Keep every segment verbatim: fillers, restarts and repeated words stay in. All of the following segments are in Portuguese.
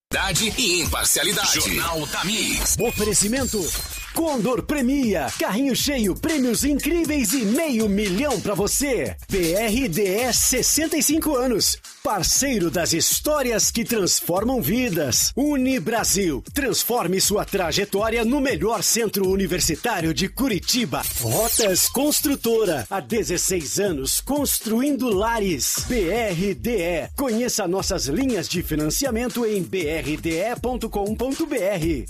E imparcialidade. Jornal da Mix. Oferecimento Condor premia, carrinho cheio, prêmios incríveis e meio milhão pra você. B R D S sessenta e cinco anos, parceiro das histórias que transformam vidas. Unibrasil, transforme sua trajetória no melhor centro universitário de Curitiba. Rotas Construtora, há dezesseis anos construindo lares. B R D E, conheça nossas linhas de financiamento em b r d e ponto com ponto b r.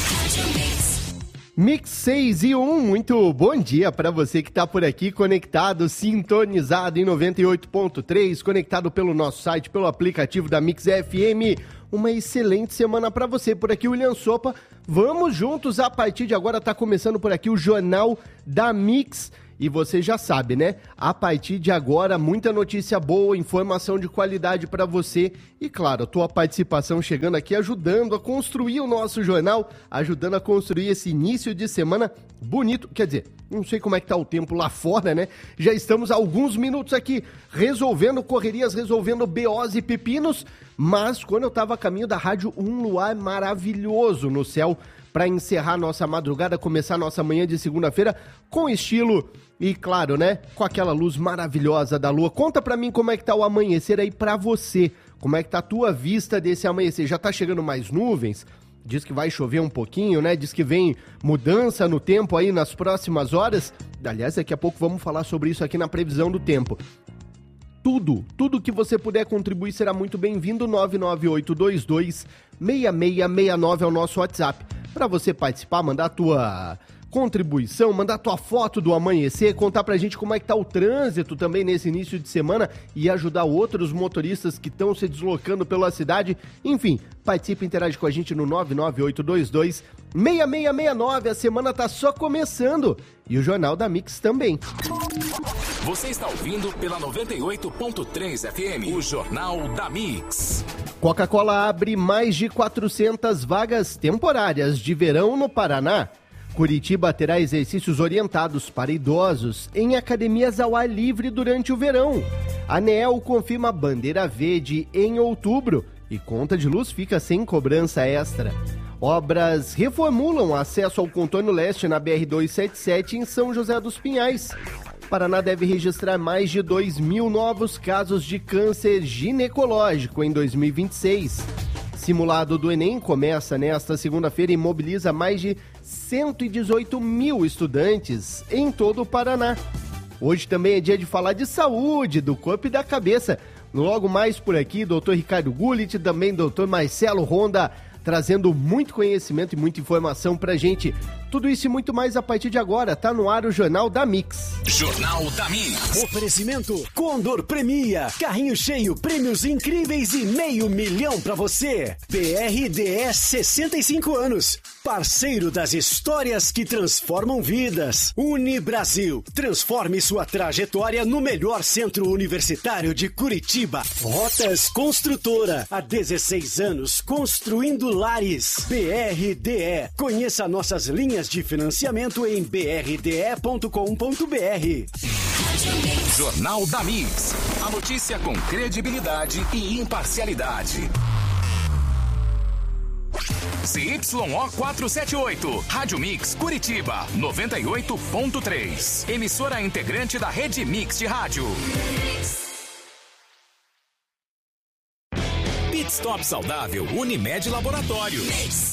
Mix seis e um, muito bom dia para você que está por aqui conectado, sintonizado em noventa e oito ponto três, conectado pelo nosso site, pelo aplicativo da Mix F M. Uma excelente semana para você. Por aqui, William Sopa. Vamos juntos, a partir de agora está começando por aqui o Jornal da Mix. E você já sabe, né? A partir de agora, muita notícia boa, informação de qualidade para você. E claro, a tua participação chegando aqui, ajudando a construir o nosso jornal, ajudando a construir esse início de semana bonito. Quer dizer, não sei como é que tá o tempo lá fora, né? Já estamos há alguns minutos aqui resolvendo correrias, resolvendo B Os e pepinos. Mas quando eu tava a caminho da rádio, um luar maravilhoso no céu para encerrar nossa madrugada, começar nossa manhã de segunda-feira com estilo e, claro, né, com aquela luz maravilhosa da lua. Conta pra mim como é que tá o amanhecer aí pra você, como é que tá a tua vista desse amanhecer. Já tá chegando mais nuvens? Diz que vai chover um pouquinho, né? Diz que vem mudança no tempo aí nas próximas horas. Aliás, daqui a pouco vamos falar sobre isso aqui na previsão do tempo. Tudo, tudo que você puder contribuir será muito bem-vindo. nove nove oito dois dois seis seis seis nove é o nosso WhatsApp. Para você participar, mandar a tua contribuição, mandar a tua foto do amanhecer, contar pra gente como é que tá o trânsito também nesse início de semana e ajudar outros motoristas que estão se deslocando pela cidade. Enfim, participe e interage com a gente no nove nove oito dois dois seis seis seis nove. A semana tá só começando e o Jornal da Mix também. Você está ouvindo pela noventa e oito ponto três F M, o Jornal da Mix. Coca-Cola abre mais de quatrocentas vagas temporárias de verão no Paraná. Curitiba terá exercícios orientados para idosos em academias ao ar livre durante o verão. A ANEEL confirma bandeira verde em outubro e conta de luz fica sem cobrança extra. Obras reformulam acesso ao contorno leste na B R duzentos e setenta e sete em São José dos Pinhais. Paraná deve registrar mais de dois mil novos casos de câncer ginecológico em dois mil e vinte e seis. Simulado do Enem começa nesta segunda-feira e mobiliza mais de cento e dezoito mil estudantes em todo o Paraná. Hoje também é dia de falar de saúde, do corpo e da cabeça. Logo mais por aqui, doutor Ricardo Gullit, também doutor Marcelo Ronda, trazendo muito conhecimento e muita informação pra gente. Tudo isso e muito mais a partir de agora. Tá no ar o Jornal da Mix. Jornal da Mix. Oferecimento Condor premia, carrinho cheio, prêmios incríveis e meio milhão pra você. B R D S sessenta e cinco anos, parceiro das histórias que transformam vidas. Unibrasil, transforme sua trajetória no melhor centro universitário de Curitiba. Rotas Construtora, há dezesseis anos construindo lares. B R D E, conheça nossas linhas de financiamento em b r d e ponto com ponto b r. Jornal da Mix, a notícia com credibilidade e imparcialidade. C Y O quatrocentos e setenta e oito, Rádio Mix Curitiba, noventa e oito ponto três. Emissora integrante da Rede Mix de Rádio. Pit Stop Saudável, Unimed Laboratório.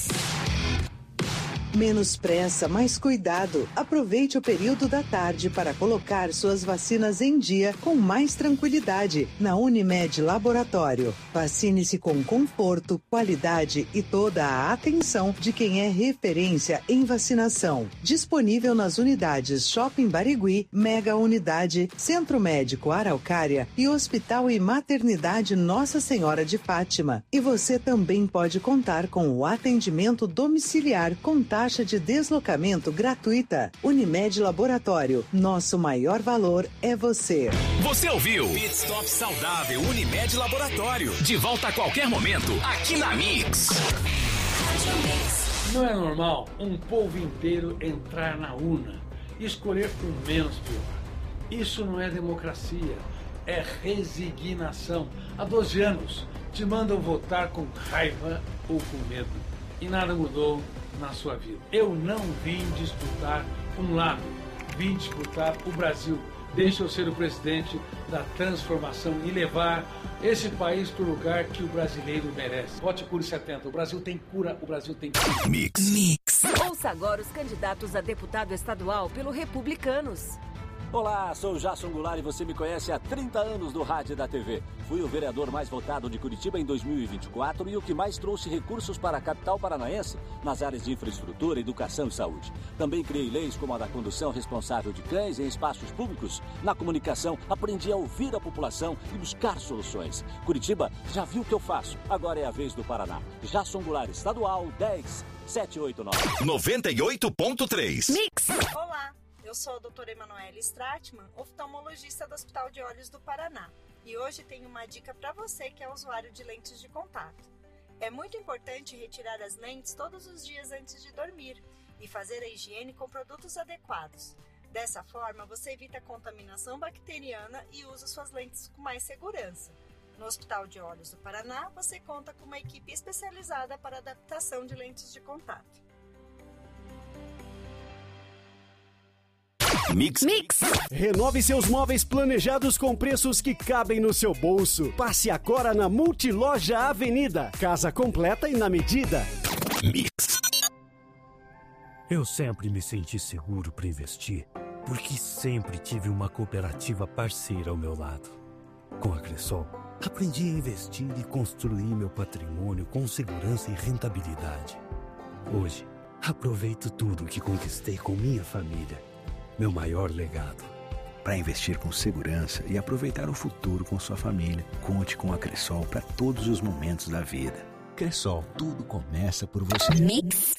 Menos pressa, mais cuidado. Aproveite o período da tarde para colocar suas vacinas em dia com mais tranquilidade na Unimed Laboratório. Vacine-se com conforto, qualidade e toda a atenção de quem é referência em vacinação. Disponível nas unidades Shopping Barigui, Mega Unidade, Centro Médico Araucária e Hospital e Maternidade Nossa Senhora de Fátima. E você também pode contar com o atendimento domiciliar com taxa de deslocamento gratuita. Unimed Laboratório, nosso maior valor é você. Você ouviu? Pit Stop Saudável, Unimed Laboratório. De volta a qualquer momento, aqui na Mix. Não é normal um povo inteiro entrar na urna e escolher o menos pior. Isso não é democracia, é resignação. Há doze anos te mandam votar com raiva ou com medo. E nada mudou na sua vida. Eu não vim disputar um lado, vim disputar o Brasil. Deixa eu ser o presidente da transformação e levar esse país para o lugar que o brasileiro merece. Vote Cure setenta. O Brasil tem cura, o Brasil tem cura. Mix. Mix. Ouça agora os candidatos a deputado estadual pelo Republicanos. Olá, sou o Jason Goulart e você me conhece há trinta anos do rádio e da T V. Fui o vereador mais votado de Curitiba em dois mil e vinte e quatro e o que mais trouxe recursos para a capital paranaense nas áreas de infraestrutura, educação e saúde. Também criei leis como a da condução responsável de cães em espaços públicos. Na comunicação, aprendi a ouvir a população e buscar soluções. Curitiba já viu o que eu faço, agora é a vez do Paraná. Jason Goulart, estadual dez sete oito nove. noventa e oito ponto três. Mix. Olá. Eu sou a doutora Emanuele Stratman, oftalmologista do Hospital de Olhos do Paraná. E hoje tenho uma dica para você que é usuário de lentes de contato. É muito importante retirar as lentes todos os dias antes de dormir e fazer a higiene com produtos adequados. Dessa forma, você evita a contaminação bacteriana e usa suas lentes com mais segurança. No Hospital de Olhos do Paraná, você conta com uma equipe especializada para adaptação de lentes de contato. Mix. Mix. Renove seus móveis planejados com preços que cabem no seu bolso. Passe agora na Multiloja Avenida. Casa completa e na medida. Mix. Eu sempre me senti seguro para investir, porque sempre tive uma cooperativa parceira ao meu lado. Com a Cressol, aprendi a investir e construir meu patrimônio com segurança e rentabilidade. Hoje, aproveito tudo que conquistei com minha família. Meu maior legado. Para investir com segurança e aproveitar o futuro com sua família, conte com a Cressol para todos os momentos da vida. Cressol, tudo começa por você. Mix.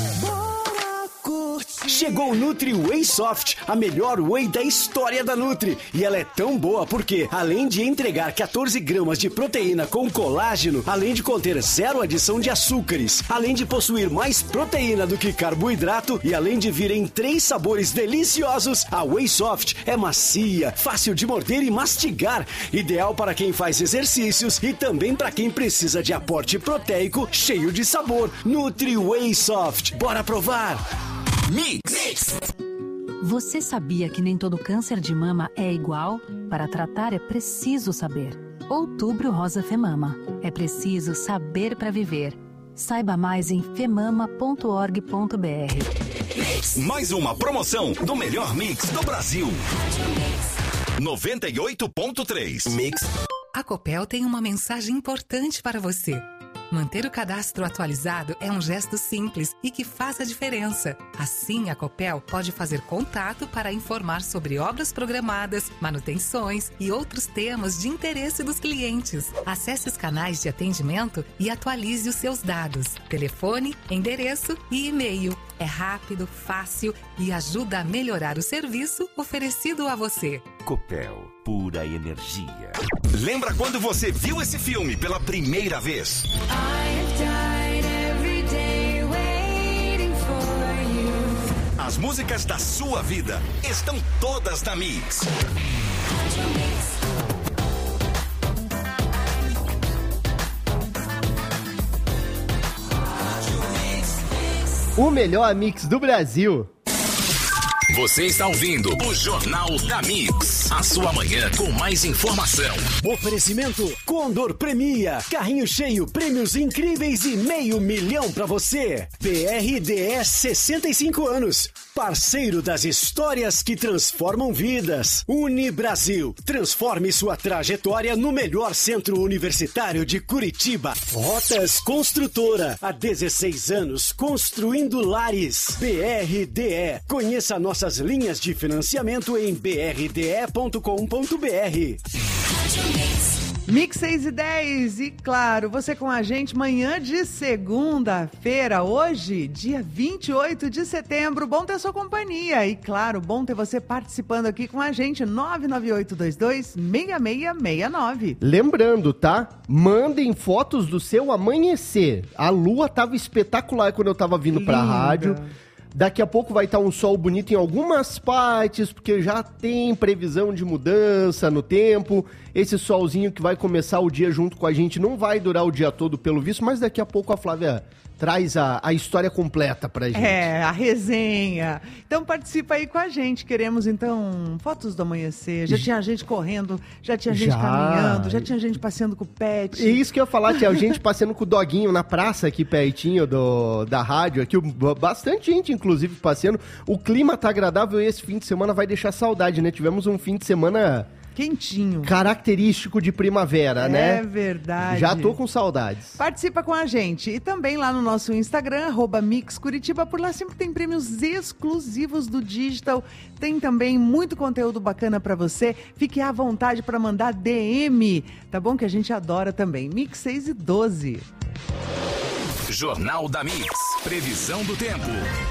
Chegou o Nutri Whey Soft, a melhor whey da história da Nutri. E ela é tão boa porque, além de entregar quatorze gramas de proteína com colágeno, além de conter zero adição de açúcares, além de possuir mais proteína do que carboidrato e além de vir em três sabores deliciosos, a Whey Soft é macia, fácil de morder e mastigar, ideal para quem faz exercícios e também para quem precisa de aporte proteico cheio de sabor. Nutri Whey Soft, bora provar! Mix. Você sabia que nem todo câncer de mama é igual? Para tratar é preciso saber. Outubro Rosa Femama. É preciso saber para viver. Saiba mais em femama ponto org ponto br. Mais uma promoção do melhor mix do Brasil. noventa e oito ponto três. Mix. A Copel tem uma mensagem importante para você. Manter o cadastro atualizado é um gesto simples e que faz a diferença. Assim, a Copel pode fazer contato para informar sobre obras programadas, manutenções e outros temas de interesse dos clientes. Acesse os canais de atendimento e atualize os seus dados. Telefone, endereço e e-mail. É rápido, fácil e ajuda a melhorar o serviço oferecido a você. Copel, pura energia. Lembra quando você viu esse filme pela primeira vez? As músicas da sua vida estão todas na Mix. O melhor mix do Brasil. Você está ouvindo o Jornal da Mix. A sua manhã com mais informação. Oferecimento Condor Premia. Carrinho cheio, prêmios incríveis e meio milhão pra você. B R D S sessenta e cinco anos. Parceiro das histórias que transformam vidas. Unibrasil. Transforme sua trajetória no melhor centro universitário de Curitiba. Rotas Construtora. Há dezesseis anos construindo lares. B R D E. Conheça nossas linhas de financiamento em b r d e ponto com ponto b r. Mix seis e dez, e claro, você com a gente manhã de segunda-feira, hoje, dia vinte e oito de setembro, bom ter sua companhia e claro, bom ter você participando aqui com a gente, nove nove oito dois dois, seis seis seis nove. Lembrando, tá? Mandem fotos do seu amanhecer, a lua tava espetacular quando eu tava vindo pra Linda. rádio. Daqui a pouco vai estar um sol bonito em algumas partes, porque já tem previsão de mudança no tempo. Esse solzinho que vai começar o dia junto com a gente não vai durar o dia todo pelo visto, mas daqui a pouco a Flávia traz a, a história completa pra gente. É, a resenha. Então participa aí com a gente. Queremos, então, fotos do amanhecer. Já tinha gente correndo, já tinha gente Já. caminhando, já tinha gente passeando com o pet. É isso que eu ia falar, tinha gente passeando com o doguinho na praça aqui pertinho do, da rádio. Aqui, bastante gente, inclusive, passeando. O clima tá agradável e esse fim de semana vai deixar saudade, né? Tivemos um fim de semana... quentinho. Característico de primavera, é né? É verdade. Já tô com saudades. Participa com a gente. E também lá no nosso Instagram, arroba Mix Curitiba. Por lá sempre tem prêmios exclusivos do Digital. Tem também muito conteúdo bacana pra você. Fique à vontade para mandar D M, tá bom? Que a gente adora também. Mix seis e doze. Jornal da Mix. Previsão do tempo.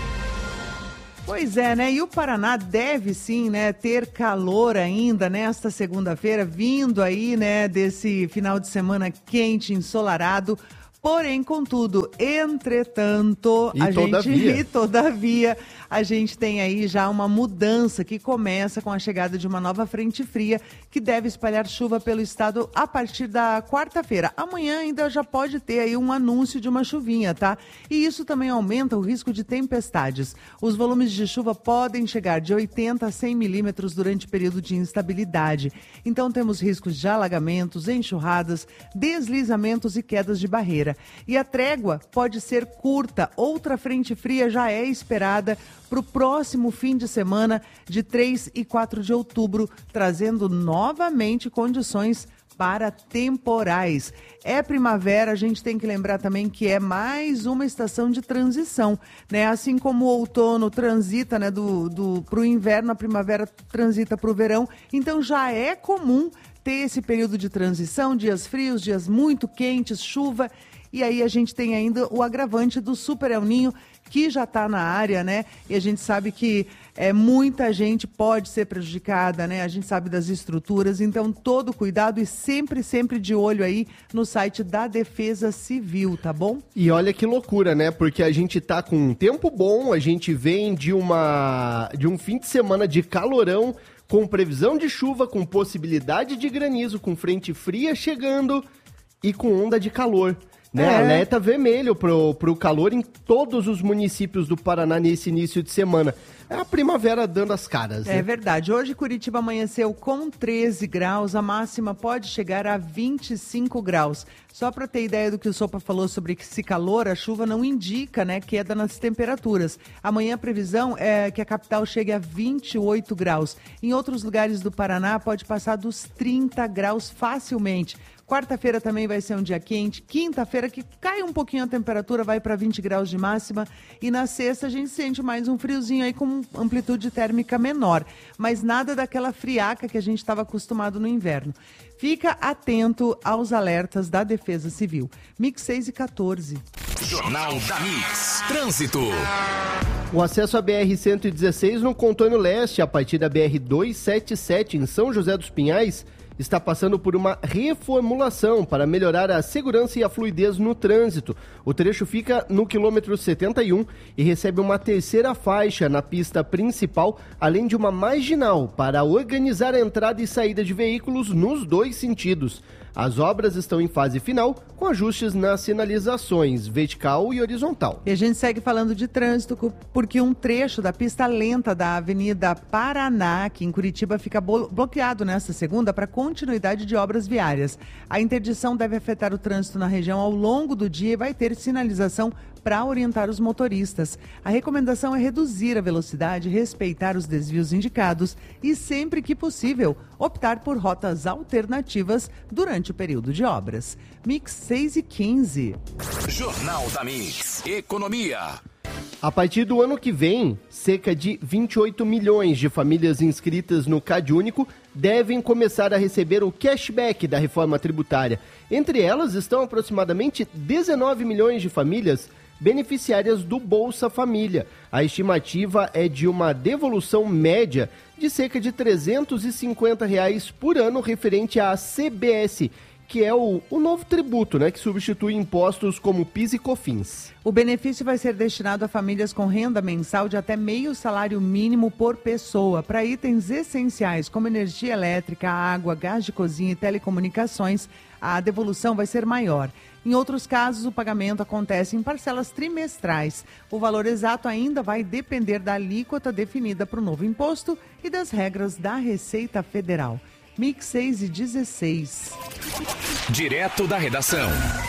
Pois é, né? E o Paraná deve sim, né, ter calor ainda nesta segunda-feira, vindo aí, né, desse final de semana quente, ensolarado. Porém, contudo, entretanto, E a todavia. gente e todavia a gente tem aí já uma mudança que começa com a chegada de uma nova frente fria que deve espalhar chuva pelo estado a partir da quarta-feira. Amanhã ainda já pode ter aí um anúncio de uma chuvinha, tá? E isso também aumenta o risco de tempestades. Os volumes de chuva podem chegar de oitenta a cem milímetros durante o período de instabilidade. Então temos riscos de alagamentos, enxurradas, deslizamentos e quedas de barreira. E a trégua pode ser curta. Outra frente fria já é esperada para o próximo fim de semana de três e quatro de outubro, trazendo novamente condições para temporais. É primavera, a gente tem que lembrar também que é mais uma estação de transição, né? Assim como o outono transita, né, do, do, para o inverno, a primavera transita para o verão, então já é comum ter esse período de transição, dias frios, dias muito quentes, chuva. E aí a gente tem ainda o agravante do Super El Ninho, que já está na área, né? E a gente sabe que é, muita gente pode ser prejudicada, né? A gente sabe das estruturas, então todo cuidado e sempre, sempre de olho aí no site da Defesa Civil, tá bom? E olha que loucura, né? Porque a gente tá com um tempo bom, a gente vem de, uma, de um fim de semana de calorão, com previsão de chuva, com possibilidade de granizo, com frente fria chegando e com onda de calor. Né? É. Alerta vermelho pro, pro calor em todos os municípios do Paraná nesse início de semana. É a primavera dando as caras, né? É verdade. Hoje Curitiba amanheceu com treze graus, a máxima pode chegar a vinte e cinco graus. Só para ter ideia do que o Sopa falou sobre esse calor, a chuva não indica, né, queda nas temperaturas. Amanhã a previsão é que a capital chegue a vinte e oito graus. Em outros lugares do Paraná pode passar dos trinta graus facilmente. Quarta-feira também vai ser um dia quente. Quinta-feira que cai um pouquinho a temperatura, vai para vinte graus de máxima. E na sexta a gente sente mais um friozinho aí com amplitude térmica menor. Mas nada daquela friaca que a gente estava acostumado no inverno. Fica atento aos alertas da Defesa Civil. Mix seis e quatorze. Jornal da Mix. Trânsito. O acesso à B R cento e dezesseis no contorno leste, a partir da B R duzentos e setenta e sete em São José dos Pinhais, está passando por uma reformulação para melhorar a segurança e a fluidez no trânsito. O trecho fica no quilômetro setenta e um e recebe uma terceira faixa na pista principal, além de uma marginal para organizar a entrada e saída de veículos nos dois sentidos. As obras estão em fase final, com ajustes nas sinalizações vertical e horizontal. E a gente segue falando de trânsito, porque um trecho da pista lenta da Avenida Paraná, aqui em Curitiba, fica bloqueado nesta segunda para continuidade de obras viárias. A interdição deve afetar o trânsito na região ao longo do dia e vai ter sinalização para orientar os motoristas. A recomendação é reduzir a velocidade, respeitar os desvios indicados e, sempre que possível, optar por rotas alternativas durante o período de obras. Mix seis e quinze. Jornal da Mix. Economia. A partir do ano que vem, cerca de vinte e oito milhões de famílias inscritas no CadÚnico devem começar a receber o cashback da reforma tributária. Entre elas estão aproximadamente dezenove milhões de famílias beneficiárias do Bolsa Família. A estimativa é de uma devolução média de cerca de trezentos e cinquenta reais por ano referente à C B S, que é o, o novo tributo, né, que substitui impostos como P I S e COFINS. O benefício vai ser destinado a famílias com renda mensal de até meio salário mínimo por pessoa, para itens essenciais como energia elétrica, água, gás de cozinha e telecomunicações. A devolução vai ser maior. Em outros casos, o pagamento acontece em parcelas trimestrais. O valor exato ainda vai depender da alíquota definida para o novo imposto e das regras da Receita Federal. Mix seis e dezesseis. Direto da redação.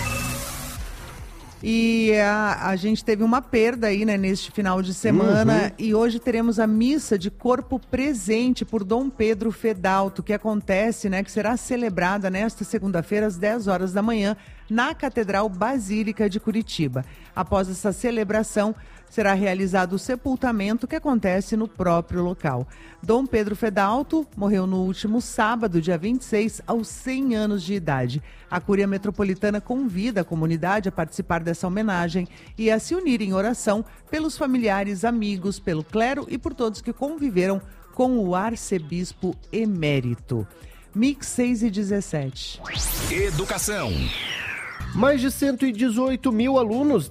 E a, a gente teve uma perda aí, né, neste final de semana, uhum. E hoje teremos a missa de corpo presente por Dom Pedro Fedalto, que acontece, né, que será celebrada nesta segunda-feira às dez horas da manhã na Catedral Basílica de Curitiba. Após essa celebração, será realizado o sepultamento, que acontece no próprio local. Dom Pedro Fedalto morreu no último sábado, dia vinte e seis, aos cem anos de idade. A Cúria Metropolitana convida a comunidade a participar dessa homenagem e a se unir em oração pelos familiares, amigos, pelo clero e por todos que conviveram com o arcebispo emérito. Mix seis e dezessete. Educação. Mais de cento e dezoito mil alunos